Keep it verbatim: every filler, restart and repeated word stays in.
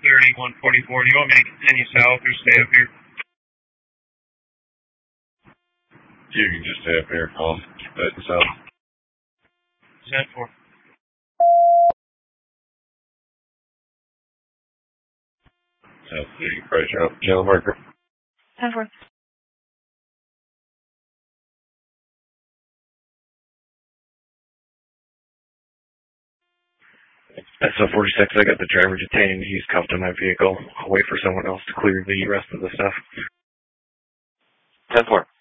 thirty, one forty-four. Do you want me to continue south or stay up here? You can just stay up here, Colin. Back south. ten four. South City, right out. Channel marker. ten four. S O forty-six, I got the driver detained. He's cuffed in my vehicle. I'll wait for someone else to clear the rest of the stuff. ten four.